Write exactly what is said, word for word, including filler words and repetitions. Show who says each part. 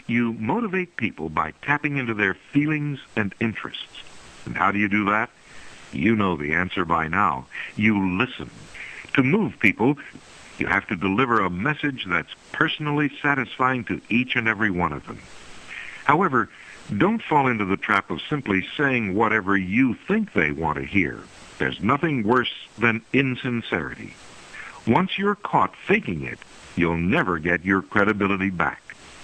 Speaker 1: You motivate people by tapping into their feelings and interests. And how do you do that? You know the answer by now. You listen. To move people, you have to deliver a message that's personally satisfying to each and every one of them. However, don't fall into the trap of simply saying whatever you think they want to hear. There's nothing worse than insincerity. Once you're caught faking it, you'll never get your credibility back.